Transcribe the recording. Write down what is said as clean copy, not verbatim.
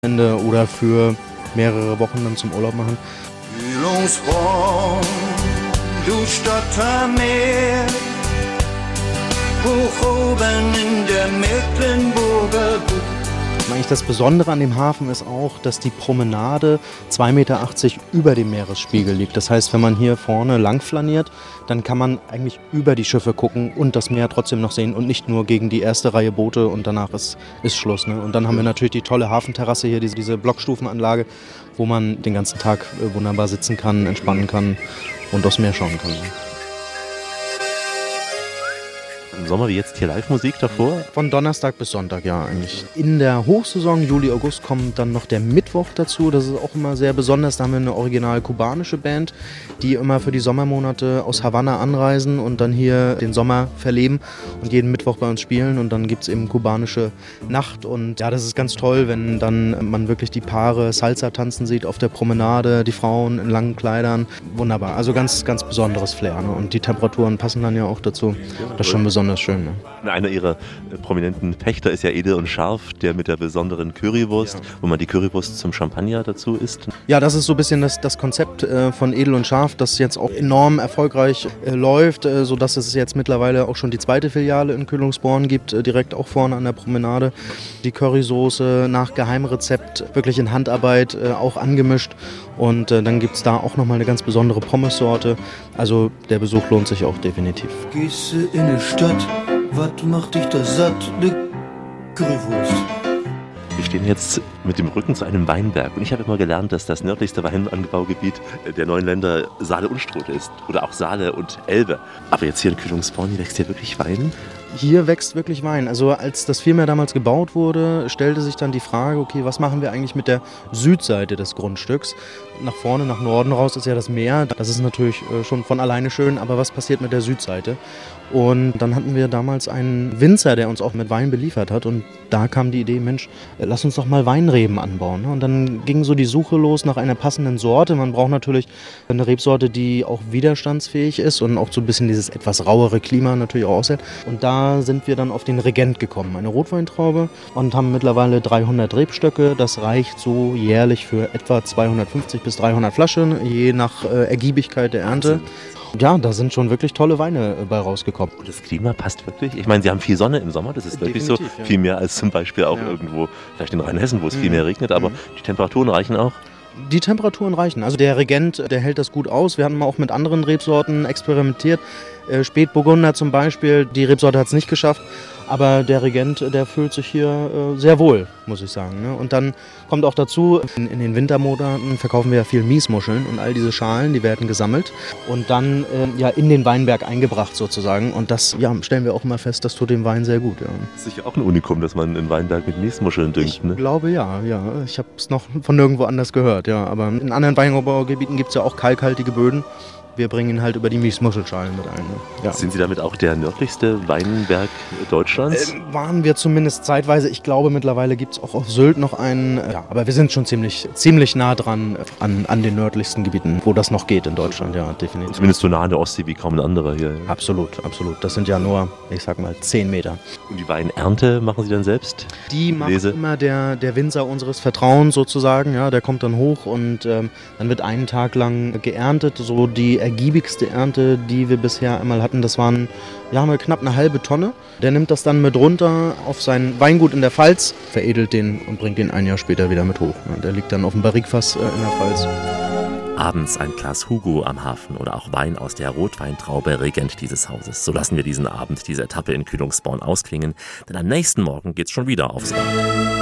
Oder für mehrere Wochen dann zum Urlaub machen. Kühlungsborn, du Stadt am Meer, hoch oben in der Mecklenburger Bucht. Eigentlich das Besondere an dem Hafen ist auch, dass die Promenade 2,80 Meter über dem Meeresspiegel liegt. Das heißt, wenn man hier vorne lang flaniert, dann kann man eigentlich über die Schiffe gucken und das Meer trotzdem noch sehen und nicht nur gegen die erste Reihe Boote und danach ist Schluss. Ne? Und dann haben wir natürlich die tolle Hafenterrasse hier, diese Blockstufenanlage, wo man den ganzen Tag wunderbar sitzen kann, entspannen kann und aufs Meer schauen kann. Im Sommer wie jetzt hier Live-Musik davor? Von Donnerstag bis Sonntag, ja eigentlich. In der Hochsaison, Juli, August, kommt dann noch der Mittwoch dazu. Das ist auch immer sehr besonders. Da haben wir eine original kubanische Band, die immer für die Sommermonate aus Havanna anreisen und dann hier den Sommer verleben und jeden Mittwoch bei uns spielen. Und dann gibt es eben kubanische Nacht. Und ja, das ist ganz toll, wenn dann man wirklich die Paare Salsa tanzen sieht auf der Promenade, die Frauen in langen Kleidern. Wunderbar. Also ganz, ganz besonderes Flair. Ne? Und die Temperaturen passen dann ja auch dazu. Das ist schon besonders schön. Ne? Einer ihrer prominenten Pächter ist ja Edel und Scharf, der mit der besonderen Currywurst, wo man die Currywurst zum Champagner dazu isst. Ja, das ist so ein bisschen das Konzept von Edel und Scharf, das jetzt auch enorm erfolgreich läuft, sodass es jetzt mittlerweile auch schon die zweite Filiale in Kühlungsborn gibt, direkt auch vorne an der Promenade. Die Currysoße nach Geheimrezept, wirklich in Handarbeit auch angemischt. Und dann gibt es da auch nochmal eine ganz besondere Pommessorte. Also der Besuch lohnt sich auch definitiv. Gehst du in die Stadt, was macht dich da satt? Ne Currywurst. Wir stehen jetzt mit dem Rücken zu einem Weinberg und ich habe immer gelernt, dass das nördlichste Weinanbaugebiet der neuen Länder Saale und Strode ist oder auch Saale und Elbe. Aber jetzt hier in Kühlungsborn wächst hier wirklich Wein? Hier wächst wirklich Wein. Also als das Viehmeer damals gebaut wurde, stellte sich dann die Frage, okay, was machen wir eigentlich mit der Südseite des Grundstücks? Nach vorne, nach Norden raus ist ja das Meer. Das ist natürlich schon von alleine schön, aber was passiert mit der Südseite? Und dann hatten wir damals einen Winzer, der uns auch mit Wein beliefert hat. Und da kam die Idee, Mensch, lass uns doch mal Weinreben anbauen. Und dann ging so die Suche los nach einer passenden Sorte. Man braucht natürlich eine Rebsorte, die auch widerstandsfähig ist und auch so ein bisschen dieses etwas rauere Klima natürlich auch aushält. Und da sind wir dann auf den Regent gekommen, eine Rotweintraube, und haben mittlerweile 300 Rebstöcke. Das reicht so jährlich für etwa 250 bis 300 Flaschen, je nach Ergiebigkeit der Ernte. Ja, da sind schon wirklich tolle Weine bei rausgekommen. Und das Klima passt wirklich? Ich meine, Sie haben viel Sonne im Sommer, das ist wirklich definitiv, so. Ja. Viel mehr als zum Beispiel auch irgendwo, vielleicht in Rheinhessen, wo es viel mehr regnet, aber die Temperaturen reichen auch. Die Temperaturen reichen. Also der Regent, der hält das gut aus. Wir hatten mal auch mit anderen Rebsorten experimentiert. Spätburgunder zum Beispiel, die Rebsorte hat es nicht geschafft. Aber der Regent, der fühlt sich hier sehr wohl, muss ich sagen. Ne? Und dann kommt auch dazu, in den Wintermonaten verkaufen wir ja viel Miesmuscheln und all diese Schalen, die werden gesammelt und dann in den Weinberg eingebracht sozusagen. Und das stellen wir auch immer fest, das tut dem Wein sehr gut. Ja. Das ist sicher auch ein Unikum, dass man einen Weinberg mit Miesmuscheln düngt. Ich glaube ja. Ich habe es noch von nirgendwo anders gehört. Ja. Aber in anderen Weinbaugebieten gibt es ja auch kalkhaltige Böden. Wir bringen ihn halt über die Miesmuschelschalen mit ein. Ne? Ja. Sind Sie damit auch der nördlichste Weinberg Deutschlands? Waren wir zumindest zeitweise. Ich glaube, mittlerweile gibt es auch auf Sylt noch einen. Aber wir sind schon ziemlich nah dran an den nördlichsten Gebieten, wo das noch geht in Deutschland. Ja, definitiv. Und zumindest so nah an der Ostsee wie kaum ein anderer hier. Absolut. Das sind ja nur, ich sag mal, 10 Meter. Und die Weinernte machen Sie dann selbst? Die macht immer der Winzer unseres Vertrauens sozusagen. Ja, der kommt dann hoch und dann wird einen Tag lang geerntet. So die ergiebigste Ernte, die wir bisher einmal hatten, das waren knapp eine halbe Tonne. Der nimmt das dann mit runter auf sein Weingut in der Pfalz, veredelt den und bringt den ein Jahr später wieder mit hoch. Der liegt dann auf dem Barrikfass in der Pfalz. Abends ein Glas Hugo am Hafen oder auch Wein aus der Rotweintraube Regent dieses Hauses. So lassen wir diesen Abend, diese Etappe in Kühlungsborn ausklingen, denn am nächsten Morgen geht's schon wieder aufs Land.